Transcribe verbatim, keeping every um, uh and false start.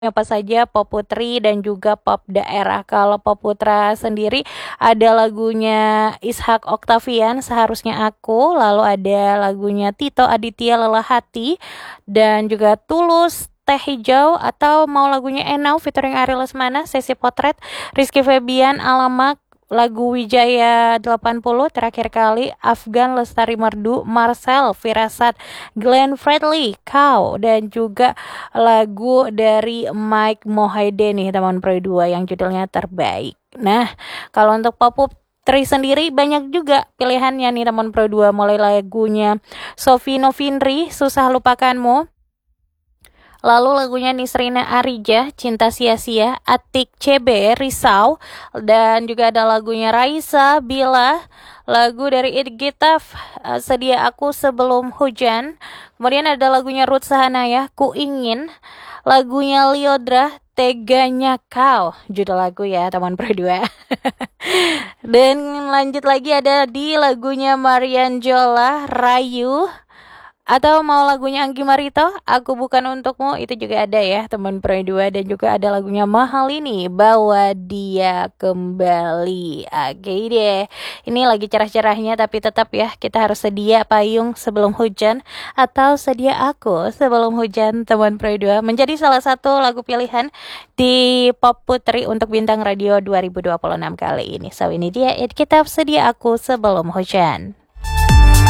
apa saja pop putri dan juga pop daerah. Kalau pop putra sendiri ada lagunya Ishak Octavian Seharusnya Aku, lalu ada lagunya Tito Aditya Lelah Hati, dan juga Tulus Teh Hijau, atau mau lagunya Enau featuring Ari Lesmana Sesi Potret, Rizky Febian Alamak, lagu Wijaya delapan puluh terakhir kali, Afgan Lestari Merdu, Marcel Firasat, Glenn Fredly Kau, dan juga lagu dari Mike Mohede nih teman Pro dua yang judulnya Terbaik. Nah, kalau untuk pop Tri sendiri banyak juga pilihannya nih teman Pro dua, mulai lagunya Sofi Novindri Susah Lupakanmu, lalu lagunya Nisrina Arija Cinta Sia-sia, Atik C B Risau, dan juga ada lagunya Raisa Bila, lagu dari It Gitaf uh, Sedia Aku Sebelum Hujan, kemudian ada lagunya Ruth Sahanaya Ku Ingin, lagunya Liodra Teganya Kau, judul lagu ya teman Pro dua. Dan lanjut lagi ada di lagunya Marian Jola Rayu, atau mau lagunya Anggi Marito, Aku Bukan Untukmu, itu juga ada ya teman Pro dua. Dan juga ada lagunya Mahal Ini, Bawa Dia Kembali. Oke deh, ini lagi cerah-cerahnya, tapi tetap ya kita harus sedia payung sebelum hujan, atau sedia aku sebelum hujan teman Pro dua, menjadi salah satu lagu pilihan di Pop Putri untuk Bintang Radio dua ribu dua puluh enam kali ini. So ini dia It Kitab Sedia Aku Sebelum Hujan.